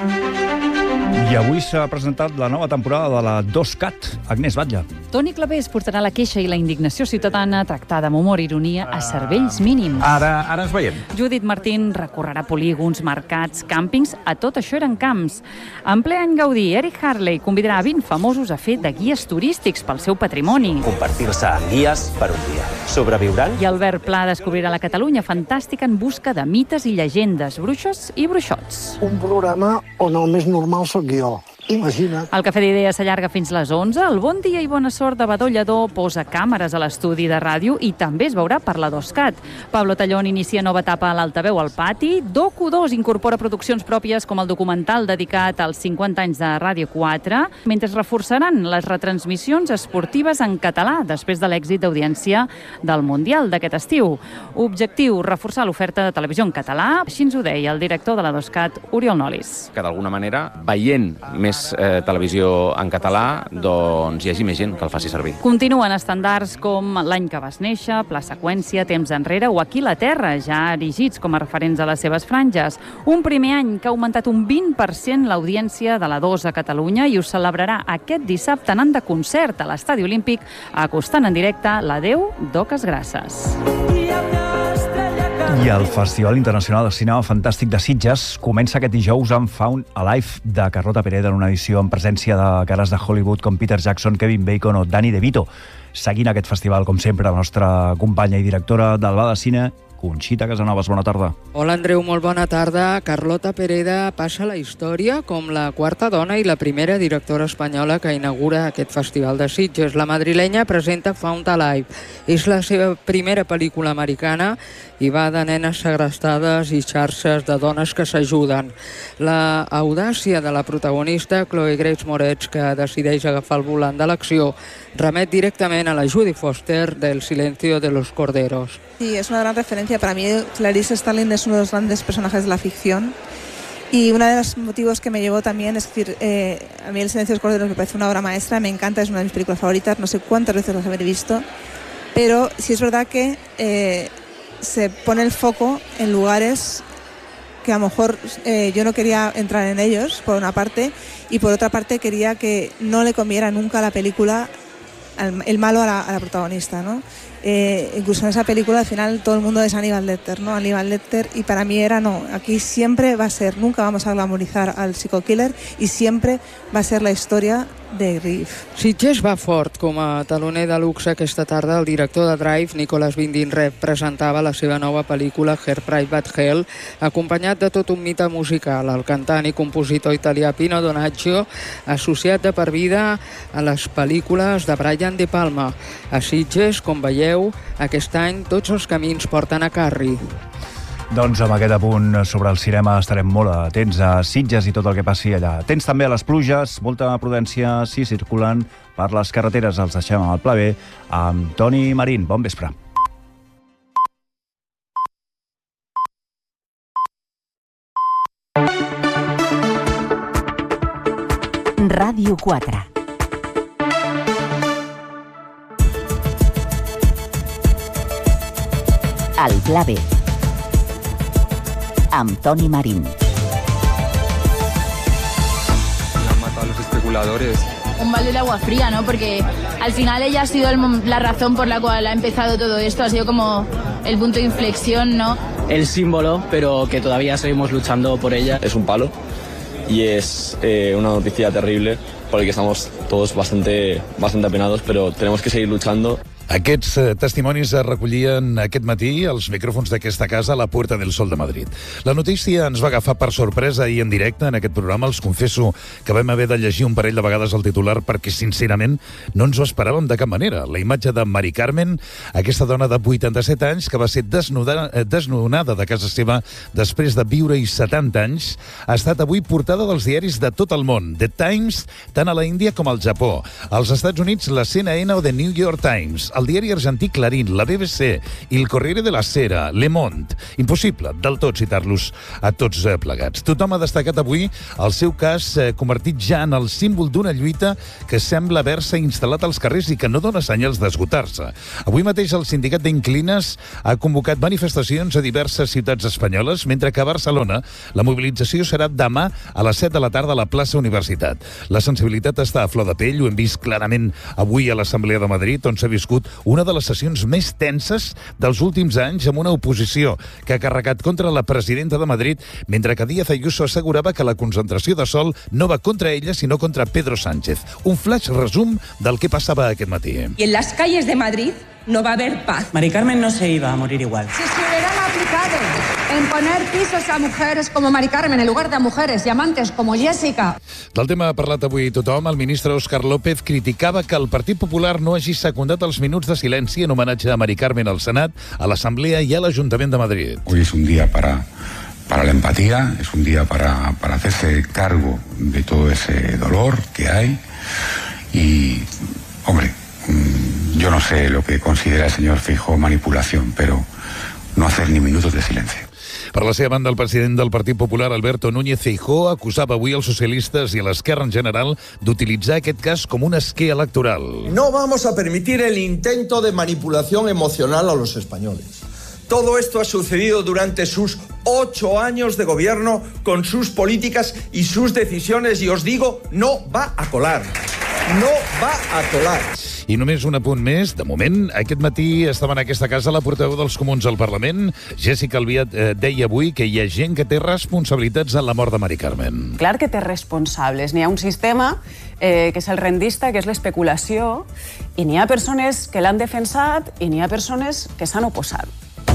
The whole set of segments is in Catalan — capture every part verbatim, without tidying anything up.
I avui s'ha presentat la nova temporada de la dos cat. Agnès, Batlle. Toni Clavés portarà la queixa i la indignació ciutadana tractada amb humor i ironia a servells mínims. Ara, ara ens veiem. Judit Martín recorrerà polígons, mercats, càmpings, a tot això eren camps. En ple any Gaudí, Eric Harley convidarà vint famosos a fer de guies turístics pel seu patrimoni. Compartir-se en guies per un dia. Sobreviuran? I Albert Pla descobrirà la Catalunya fantàstica en busca de mites i llegendes, bruixos i bruixots. Un programa on el més normal sóc jo. Imagina't. El Cafè d'Idees s'allarga fins les onze. El Bon dia i bona sort de Badó Lledó posa càmeres a l'estudi de ràdio i també es veurà per la dos cat. Pablo Tallón inicia nova etapa a l'Altaveu al pati. Docu dos incorpora produccions pròpies com el documental dedicat als cinquanta anys de Ràdio quatre, mentre es reforçaran les retransmissions esportives en català després de l'èxit d'audiència del Mundial d'aquest estiu. Objectiu, reforçar l'oferta de televisió en català. Així ens ho deia el director de la dos cat, Oriol Nolis. Que d'alguna manera, veient més eh, televisió en català, doncs hi hagi més gent que el faci servir. Continuen estàndards com L'any que vas néixer, Pla Seqüència, Temps enrere o Aquí la Terra, ja erigits com a referents a les seves franges. Un primer any que ha augmentat un vint per cent l'audiència de la dos a Catalunya i ho celebrarà aquest dissabte anant de concert a l'Estadi Olímpic, acostant en directe l'Adeu d'Oques Grasses. I el Festival Internacional de Cinema Fantàstic de Sitges comença aquest dijous amb Found Alive de Carlota Pereda en una edició en presència de cares de Hollywood com Peter Jackson, Kevin Bacon o Danny DeVito. Seguint aquest festival, com sempre, la nostra companya i directora del Bar de Cine, Conxita Casanovas, bona tarda. Hola, Andreu, molt bona tarda. Carlota Pereda passa a la història com la quarta dona i la primera directora espanyola que inaugura aquest festival de Sitges. La madrilenya presenta Found Alive. És la seva primera pel·lícula americana i va de nenes segrestades i xarxes de dones que s'ajuden. La audàcia de la protagonista, Chloe Grace Moretz, que decideix agafar el volant de l'acció, remet directament a la Judy Foster del Silencio de los Corderos. Sí, es una gran referencia. Para mí, Clarice Starling es uno de los grandes personajes de la ficción. Y uno de los motivos que me llevó también es decir, eh, a mí El Silencio de los Corderos me parece una obra maestra, me encanta, es una de mis películas favoritas, no sé cuántas veces las habré visto, pero sí es verdad que eh, se pone el foco en lugares que a lo mejor eh, yo no quería entrar en ellos, por una parte, y por otra parte quería que no le conviera nunca a la película al, el malo a la, a la protagonista, ¿no? Eh, incluso en esa película al final todo el mundo es Aníbal Lecter, ¿no? Aníbal Lecter, y para mí era no, aquí siempre va a ser, nunca vamos a glamorizar al psico-killer y siempre va a ser la historia de Reeve. Sitges va fort. Com a taloner de luxe aquesta tarda, el director de Drive, Nicolas Winding Refn, presentava la seva nova pel·lícula Her Private Hell, acompanyat de tot un mite musical, el cantant i compositor italià Pino Donaggio, associat de per vida a les pel·lícules de Brian De Palma. A Sitges, com veieu, aquest any tots els camins porten a Carri. Doncs amb aquest apunt sobre el cinema estarem molt atents a Sitges i tot el que passi allà. Atents també a les pluges, molta prudència si circulen per les carreteres. Els deixem amb el Pla B amb Toni Marín. Bon vespre. Ràdio quatre. El Pla B amb Toni Marín. Han matado a los especuladores. Un balde de agua fría, ¿no? Porque al final ella ha sido el, la razón por la cual ha empezado todo esto, ha sido como el punto de inflexión, ¿no? El símbolo, pero que todavía seguimos luchando por ella. Es un palo y es eh, una noticia terrible por el que estamos todos bastante, bastante apenados, pero tenemos que seguir luchando. Aquests eh, testimonis es recollien aquest matí als micròfons d'aquesta casa a la Puerta del Sol de Madrid. La notícia ens va agafar per sorpresa i en directe en aquest programa. Els confesso que vam haver de llegir un parell de vegades el titular perquè, sincerament, no ens ho esperàvem de cap manera. La imatge de Mari Carmen, aquesta dona de vuitanta-set anys que va ser desnudada, eh, desnonada de casa seva després de viure-hi setanta anys, ha estat avui portada dels diaris de tot el món, The Times, tant a la Índia com al Japó. Als Estats Units, la C N N o The New York Times. el diari argentí Clarín, la B B C, el Corriere della Sera, Le Monde. Impossible del tot citar-los a tots eh, plegats. Tothom ha destacat avui el seu cas eh, convertit ja en el símbol d'una lluita que sembla haver-se instal·lat als carrers i que no dona senyals d'esgotar-se. Avui mateix el sindicat d'inclines ha convocat manifestacions a diverses ciutats espanyoles, mentre que a Barcelona la mobilització serà demà a les set de la tarda a la plaça Universitat. La sensibilitat està a flor de pell, ho hem vist clarament avui a l'Assemblea de Madrid, on s'ha viscut una de les sessions més tenses dels últims anys, amb una oposició que ha carregat contra la presidenta de Madrid, mentre que Díaz Ayuso assegurava que la concentració de sol no va contra ella, sinó contra Pedro Sánchez. Un flash resum del que passava aquest matí. Y en las calles de Madrid no va a haber paz. Mari Carmen no se iba a morir igual. Si se hubieran aplicado en poner pisos a mujeres como Mari Carmen en lugar de a mujeres y amantes como Jessica. Del tema ha parlat avui tothom. El ministre Óscar López criticava que el Partit Popular no hagi secundat els minuts de silenci en homenatge a Mari Carmen al Senat, a l'Assemblea i a l'Ajuntament de Madrid. Hoy es un día para, para la empatía, es un día para, para hacerse cargo de todo ese dolor que hay y, hombre, yo no sé lo que considera el señor Feijóo manipulación, pero no hacer ni minutos de silencio. Per la seva banda, el president del Partit Popular, Alberto Núñez Feijóo, acusava avui als socialistes i a l'esquerra en general d'utilitzar aquest cas com un esquer electoral. No vamos a permitir el intento de manipulación emocional a los españoles. Todo esto ha sucedido durante sus ocho años de gobierno con sus políticas y sus decisiones y os digo, no va a colar. No va a colar. I només un apunt més. De moment, aquest matí estava en aquesta casa la portaveu dels Comuns al Parlament. Jéssica Albiach eh, deia avui que hi ha gent que té responsabilitats en la mort de Mari Carmen. Clar que té responsables. N'hi ha un sistema eh, que és el rendista, que és l'especulació, i n'hi ha persones que l'han defensat i n'hi ha persones que s'han oposat.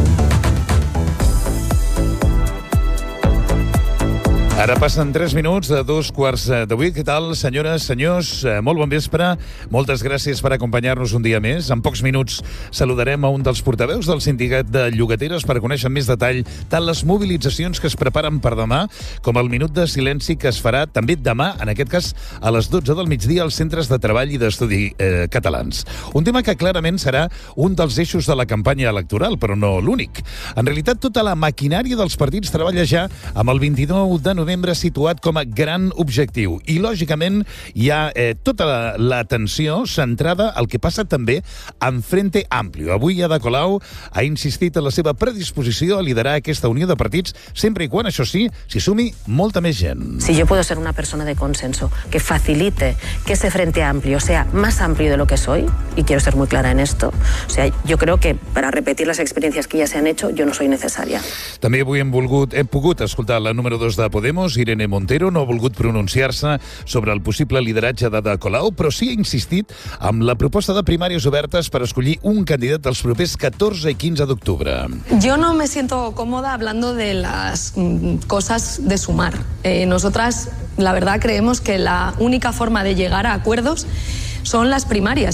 Ara passen tres minuts de dos quarts de vuit. Què tal, senyores, senyors? Molt bon vespre. Moltes gràcies per acompanyar-nos un dia més. En pocs minuts saludarem a un dels portaveus del sindicat de llogateres per conèixer en més detall tant les mobilitzacions que es preparen per demà com el minut de silenci que es farà també demà, en aquest cas a les dotze del migdia, als centres de treball i d'estudi eh, catalans. Un tema que clarament serà un dels eixos de la campanya electoral, però no l'únic. En realitat, tota la maquinària dels partits treballa ja amb el vint-i-nou de novembre situat com a gran objectiu. I, lògicament, hi ha eh, tota l'atenció centrada al que passa també en Frente Amplio. Avui Ada Colau ha insistit en la seva predisposició a liderar aquesta unió de partits, sempre i quan, això sí, s'hi sumi molta més gent. Si yo puedo ser una persona de consenso que facilite que ese Frente Amplio sea más amplio de lo que soy, y quiero ser muy clara en esto, o sea, yo creo que para repetir las experiencias que ya se han hecho, yo no soy necesaria. També avui hem, volgut, hem pogut escoltar la número dos de Podemos, Irene Montero, no ha volgut pronunciar-se sobre el possible lideratge d'Ada Colau, però sí ha insistit amb la proposta de primàries obertes per escollir un candidat dels propers catorze i quinze d'octubre. Yo no me siento cómoda hablando de las mm, cosas de sumar. Eh, nosotras, la verdad, creemos que la única forma de llegar a acuerdos son las primarias.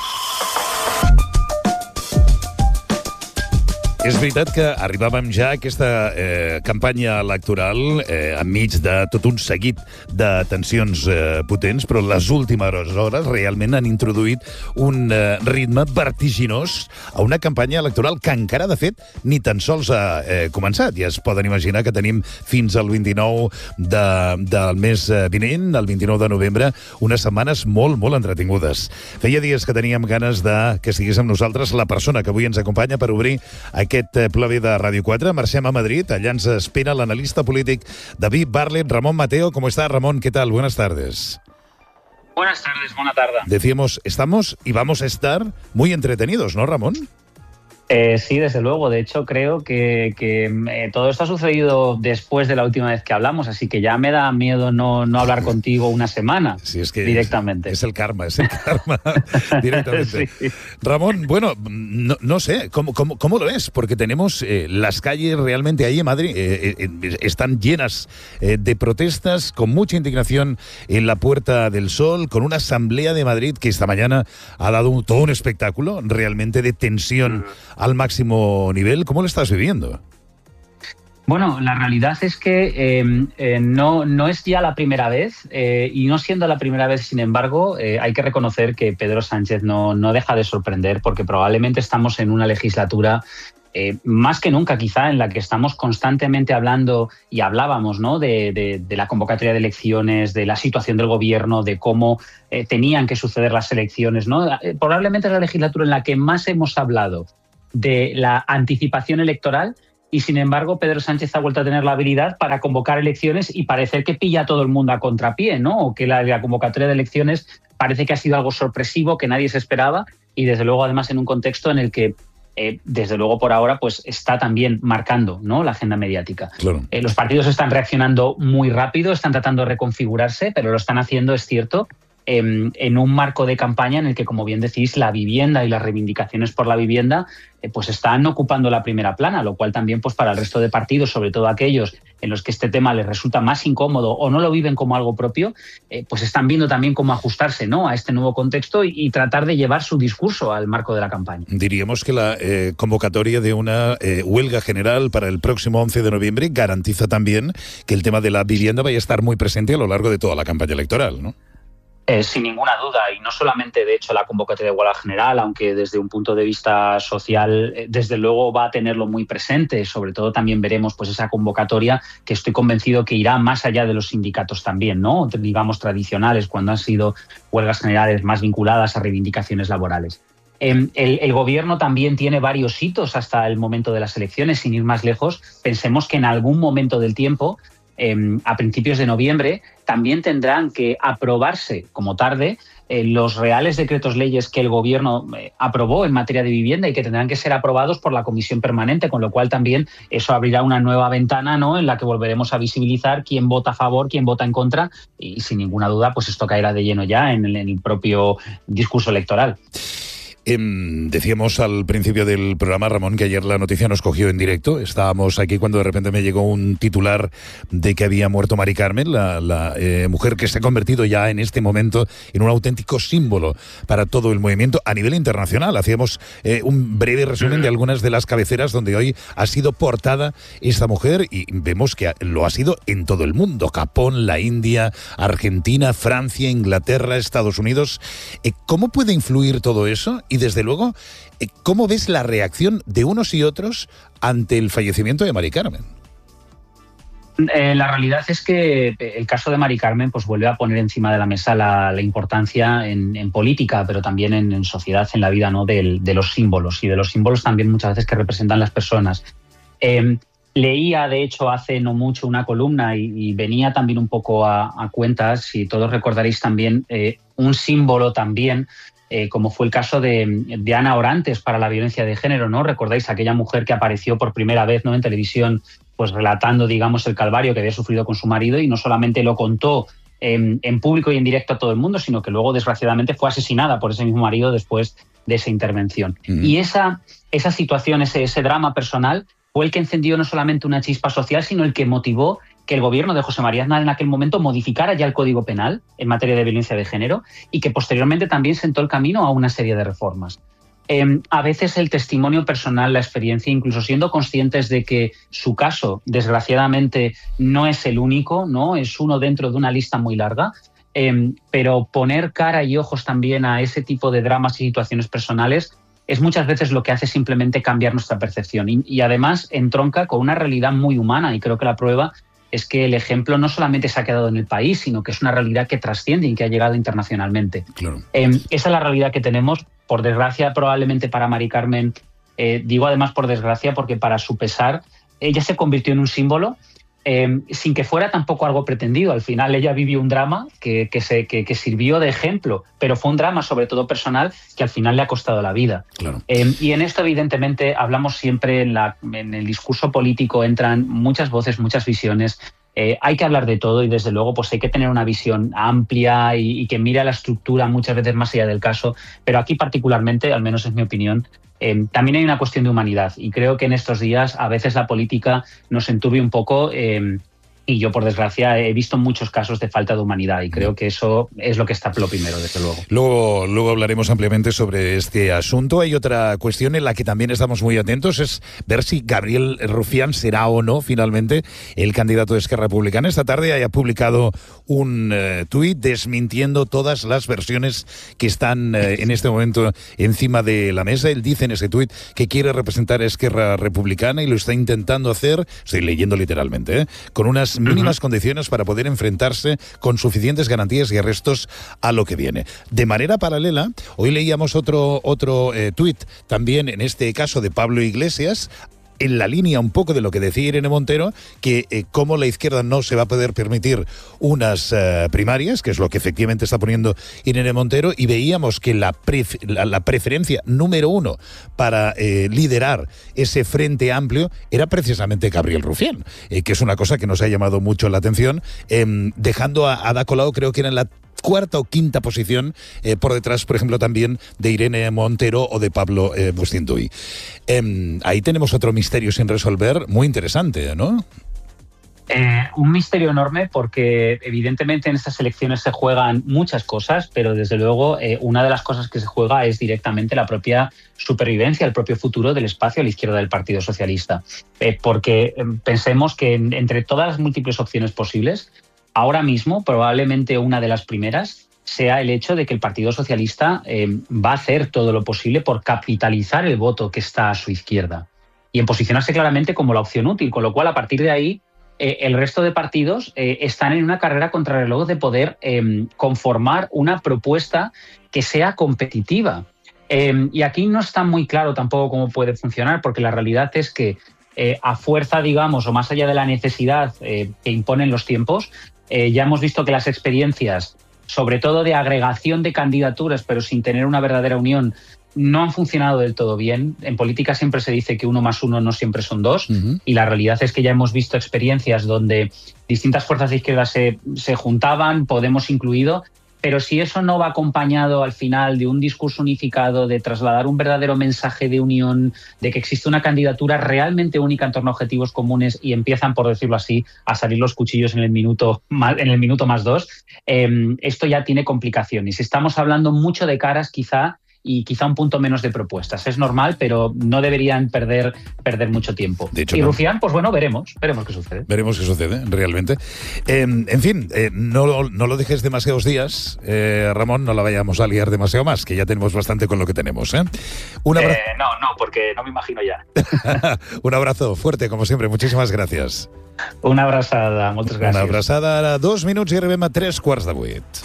És veritat que arribàvem ja a aquesta eh, campanya electoral eh, enmig de tot un seguit de tensions eh, potents, però les últimes hores realment han introduït un eh, ritme vertiginós a una campanya electoral que encara, de fet, ni tan sols ha eh, començat. Ja es poden imaginar que tenim fins al vint-i-nou de, del mes vinent, el vint-i-nou de novembre, unes setmanes molt, molt entretingudes. Feia dies que teníem ganes de que estigués amb nosaltres la persona que avui ens acompanya per obrir aquest Aquest pla B de Ràdio quatre. Marxem a Madrid. Allà ens espera l'analista polític David Barlet. Ramón Mateo, ¿cómo está, Ramón? ¿Qué tal? Buenas tardes. Buenas tardes, buena tarde. Decíamos, estamos y vamos a estar muy entretenidos, ¿no, Ramón? Eh, sí, desde luego. De hecho, creo que, que eh, todo esto ha sucedido después de la última vez que hablamos, así que ya me da miedo no, no hablar contigo una semana sí, es que directamente. Es, es el karma, es el karma directamente. Sí. Ramón, bueno, no, no sé, ¿cómo, cómo, ¿cómo lo ves? Porque tenemos eh, las calles realmente ahí en Madrid, eh, eh, están llenas eh, de protestas, con mucha indignación en la Puerta del Sol, con una asamblea de Madrid que esta mañana ha dado un, todo un espectáculo realmente de tensión al máximo nivel. ¿Cómo lo estás viviendo? Bueno, la realidad es que eh, eh, no, no es ya la primera vez eh, y no siendo la primera vez, sin embargo, eh, hay que reconocer que Pedro Sánchez no, no deja de sorprender porque probablemente estamos en una legislatura eh, más que nunca quizá en la que estamos constantemente hablando y hablábamos, ¿no?, de, de, de la convocatoria de elecciones, de la situación del gobierno, de cómo eh, tenían que suceder las elecciones, ¿no? Eh, probablemente es la legislatura en la que más hemos hablado de la anticipación electoral. Y, sin embargo, Pedro Sánchez ha vuelto a tener la habilidad para convocar elecciones y parecer que pilla a todo el mundo a contrapié, ¿no? O que la, la convocatoria de elecciones parece que ha sido algo sorpresivo, que nadie se esperaba y, desde luego, además, en un contexto en el que, eh, desde luego, por ahora, pues está también marcando, ¿no?, la agenda mediática. Claro. Eh, los partidos están reaccionando muy rápido, están tratando de reconfigurarse, pero lo están haciendo, es cierto, en, en un marco de campaña en el que, como bien decís, la vivienda y las reivindicaciones por la vivienda eh, pues están ocupando la primera plana, lo cual también pues para el resto de partidos, sobre todo aquellos en los que este tema les resulta más incómodo o no lo viven como algo propio, eh, pues están viendo también cómo ajustarse, ¿no?, a este nuevo contexto y, y tratar de llevar su discurso al marco de la campaña. Diríamos que la eh, convocatoria de una eh, huelga general para el próximo once de noviembre garantiza también que el tema de la vivienda vaya a estar muy presente a lo largo de toda la campaña electoral, ¿no? Eh, sin ninguna duda, y no solamente, de hecho, la convocatoria de huelga general, aunque desde un punto de vista social, eh, desde luego va a tenerlo muy presente. Sobre todo también veremos pues esa convocatoria que estoy convencido que irá más allá de los sindicatos también, ¿no?, digamos tradicionales, cuando han sido huelgas generales más vinculadas a reivindicaciones laborales. Eh, el, el gobierno también tiene varios hitos hasta el momento de las elecciones, sin ir más lejos. Pensemos que en algún momento del tiempo, Eh, a principios de noviembre, también tendrán que aprobarse, como tarde, eh, los reales decretos leyes que el Gobierno eh, aprobó en materia de vivienda y que tendrán que ser aprobados por la Comisión Permanente, con lo cual también eso abrirá una nueva ventana, ¿no?, en la que volveremos a visibilizar quién vota a favor, quién vota en contra y, sin ninguna duda, pues esto caerá de lleno ya en el, en el propio discurso electoral. Eh, decíamos al principio del programa, Ramón, que ayer la noticia nos cogió en directo. Estábamos aquí cuando de repente me llegó un titular de que había muerto Mari Carmen, la, la eh, mujer que se ha convertido ya en este momento en un auténtico símbolo para todo el movimiento a nivel internacional. Hacíamos eh, un breve resumen de algunas de las cabeceras donde hoy ha sido portada esta mujer y vemos que lo ha sido en todo el mundo. Japón, la India, Argentina, Francia, Inglaterra, Estados Unidos. Eh, ¿Cómo puede influir todo eso? Y desde luego, ¿cómo ves la reacción de unos y otros ante el fallecimiento de Mari Carmen? Eh, la realidad es que el caso de Mari Carmen pues vuelve a poner encima de la mesa la, la importancia en, en política, pero también en, en sociedad, en la vida, ¿no?, de, de los símbolos y de los símbolos también muchas veces que representan las personas. Eh, leía, de hecho, hace no mucho una columna y, y venía también un poco a, a cuentas, si todos recordaréis también, eh, un símbolo también, Eh, como fue el caso de, de Ana Orantes para la violencia de género, ¿no? Recordáis aquella mujer que apareció por primera vez, ¿no?, en televisión, pues relatando, digamos, el calvario que había sufrido con su marido y no solamente lo contó en, en público y en directo a todo el mundo, sino que luego, desgraciadamente, fue asesinada por ese mismo marido después de esa intervención. Mm. Y esa, esa situación, ese, ese drama personal, fue el que encendió no solamente una chispa social, sino el que motivó que el gobierno de José María Aznar en aquel momento modificara ya el Código Penal en materia de violencia de género y que posteriormente también sentó el camino a una serie de reformas. Eh, a veces el testimonio personal, la experiencia, incluso siendo conscientes de que su caso, desgraciadamente, no es el único, ¿no?, es uno dentro de una lista muy larga, eh, pero poner cara y ojos también a ese tipo de dramas y situaciones personales es muchas veces lo que hace simplemente cambiar nuestra percepción y, y además entronca con una realidad muy humana y creo que la prueba es que el ejemplo no solamente se ha quedado en el país, sino que es una realidad que trasciende y que ha llegado internacionalmente. Claro. Eh, esa es la realidad que tenemos, por desgracia, probablemente para Mari Carmen, eh, digo además por desgracia porque para su pesar, ella se convirtió en un símbolo eh, sin que fuera tampoco algo pretendido. Al final ella vivió un drama que, que, se, que, que sirvió de ejemplo, pero fue un drama sobre todo personal que al final le ha costado la vida. Claro. Eh, y en esto evidentemente hablamos siempre, en, la, en el discurso político entran muchas voces, muchas visiones. Eh, hay que hablar de todo y desde luego pues hay que tener una visión amplia y, y que mire a la estructura muchas veces más allá del caso, pero aquí particularmente, al menos es mi opinión, Eh, también hay una cuestión de humanidad y creo que en estos días a veces la política nos enturbia un poco eh, Y yo, por desgracia, he visto muchos casos de falta de humanidad y creo que eso es lo que está lo primero, desde luego. Luego, luego hablaremos ampliamente sobre este asunto. Hay otra cuestión en la que también estamos muy atentos, es ver si Gabriel Rufián será o no finalmente el candidato de Esquerra Republicana. Esta tarde haya publicado un eh, tuit desmintiendo todas las versiones que están eh, en este momento encima de la mesa. Él dice en ese tuit que quiere representar a Esquerra Republicana y lo está intentando hacer, estoy leyendo literalmente, ¿eh? con unas mínimas uh-huh. condiciones para poder enfrentarse con suficientes garantías y arrestos a lo que viene. De manera paralela, hoy leíamos otro, otro eh, tuit, también en este caso de Pablo Iglesias, en la línea un poco de lo que decía Irene Montero, que eh, como la izquierda no se va a poder permitir unas eh, primarias, que es lo que efectivamente está poniendo Irene Montero, y veíamos que la, pref la, la preferencia número uno para eh, liderar ese frente amplio era precisamente Gabriel Rufián, eh, que es una cosa que nos ha llamado mucho la atención, eh, dejando a Ada Colau, creo que era en la cuarta o quinta posición, eh, por detrás, por ejemplo, también de Irene Montero o de Pablo eh, Bustinduy. Eh, ahí tenemos otro misterio sin resolver muy interesante, ¿no? Eh, un misterio enorme porque evidentemente en estas elecciones se juegan muchas cosas, pero desde luego eh, una de las cosas que se juega es directamente la propia supervivencia, el propio futuro del espacio a la izquierda del Partido Socialista. Eh, porque eh, pensemos que en, entre todas las múltiples opciones posibles, ahora mismo, probablemente una de las primeras sea el hecho de que el Partido Socialista eh, va a hacer todo lo posible por capitalizar el voto que está a su izquierda y en posicionarse claramente como la opción útil, con lo cual, a partir de ahí, eh, el resto de partidos eh, están en una carrera contrarreloj de poder eh, conformar una propuesta que sea competitiva. Eh, y aquí no está muy claro tampoco cómo puede funcionar, porque la realidad es que eh, a fuerza, digamos, o más allá de la necesidad eh, que imponen los tiempos, Eh, ya hemos visto que las experiencias, sobre todo de agregación de candidaturas, pero sin tener una verdadera unión, no han funcionado del todo bien. En política siempre se dice que uno más uno no siempre son dos, uh-huh. y la realidad es que ya hemos visto experiencias donde distintas fuerzas de izquierda se, se juntaban, Podemos incluido, pero si eso no va acompañado al final de un discurso unificado, de trasladar un verdadero mensaje de unión, de que existe una candidatura realmente única en torno a objetivos comunes y empiezan, por decirlo así, a salir los cuchillos en el minuto más, en el minuto más dos, eh, esto ya tiene complicaciones. Estamos hablando mucho de caras, quizá, y quizá un punto menos de propuestas. Es normal, pero no deberían perder, perder mucho tiempo. De hecho, y no. Rufián, pues bueno, veremos, veremos qué sucede. Veremos qué sucede, realmente. Eh, en fin, eh, no, no lo dejes demasiados días, eh, Ramón, no la vayamos a liar demasiado más, que ya tenemos bastante con lo que tenemos. ¿eh? Un abra... eh, no, no, porque no me imagino ya. Un abrazo fuerte, como siempre. Muchísimas gracias. Una abraçada, moltes gràcies. Una abraçada, ara dos minuts i arribem a tres quarts de vuit.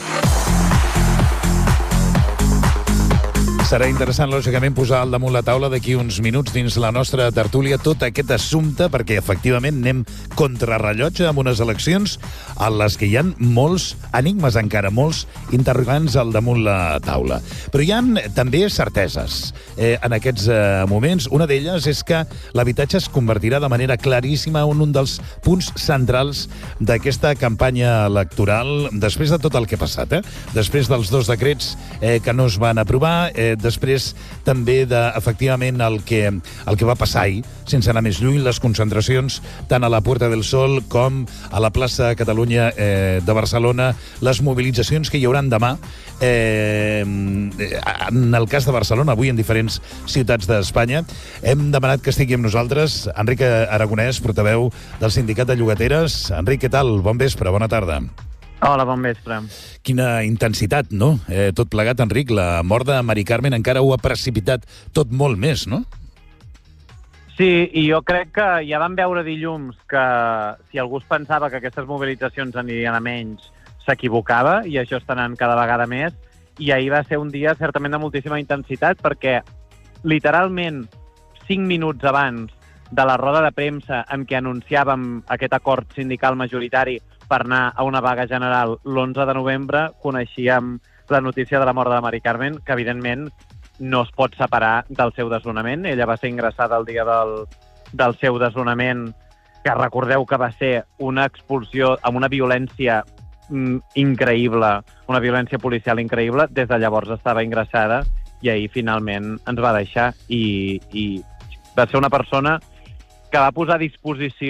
Serà interessant, lògicament, posar al damunt la taula d'aquí uns minuts dins la nostra tertúlia tot aquest assumpte, perquè efectivament anem contrarrellotge amb unes eleccions en les que hi ha molts enigmes encara, molts interrogants al damunt la taula. Però hi ha també certeses eh, en aquests eh, moments. Una d'elles és que l'habitatge es convertirà de manera claríssima en un dels punts centrals d'aquesta campanya electoral, després de tot el que ha passat, eh? Després dels dos decrets eh, que no es van aprovar, eh, després també de, efectivament, el que, el que va passar ahir, sense anar més lluny, les concentracions tant a la Puerta del Sol com a la plaça Catalunya eh, de Barcelona, les mobilitzacions que hi hauran demà, eh, en el cas de Barcelona, avui en diferents ciutats d'Espanya. Hem demanat que estigui amb nosaltres Enric Aragonès, portaveu del Sindicat de Llogateres. Enric, què tal? Bon vespre, bona tarda. Hola, bon vespre. Quina intensitat, no? Eh, tot plegat, Enric, la mort de Mari Carmen encara ho ha precipitat tot molt més, no? Sí, i jo crec que ja vam veure dilluns que si algú es pensava que aquestes mobilitzacions anirien a menys, s'equivocava, i això està anant cada vegada més, i ahir va ser un dia certament de moltíssima intensitat, perquè literalment cinc minuts abans de la roda de premsa en què anunciàvem aquest acord sindical majoritari per anar a una vaga general l'onze de novembre, coneixíem la notícia de la mort de la Mari Carmen, que evidentment no es pot separar del seu desnonament. Ella va ser ingressada el dia del, del seu desnonament, que recordeu que va ser una expulsió amb una violència mm, increïble, una violència policial increïble. Des de llavors estava ingressada i ahir finalment ens va deixar, i, i va ser una persona que va posar a disposició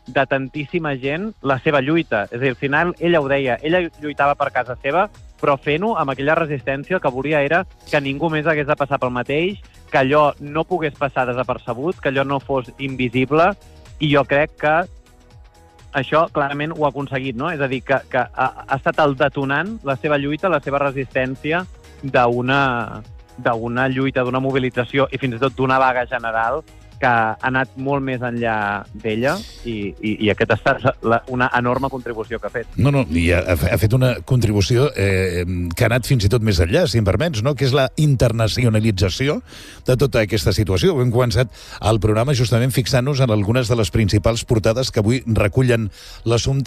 de tantíssima gent la seva lluita. És a dir, al final, ella ho deia, ella lluitava per casa seva, però fent-ho amb aquella resistència, el que volia era que ningú més hagués de passar pel mateix, que allò no pogués passar desapercebut, que allò no fos invisible, i jo crec que això clarament ho ha aconseguit, no? És a dir, que, que ha, ha estat el detonant la seva lluita, la seva resistència d'una d'una lluita, d'una mobilització i fins i tot d'una vaga general que ha anat molt més enllà d'ella i, i, i aquesta ha estat la, una enorme contribució que ha fet. No, no, i ha, ha fet una contribució eh, que ha anat fins i tot més enllà, si em permets, no? Que és la internacionalització de tota aquesta situació. Hem començat el programa justament fixant-nos en algunes de les principals portades que avui recullen l'assumpte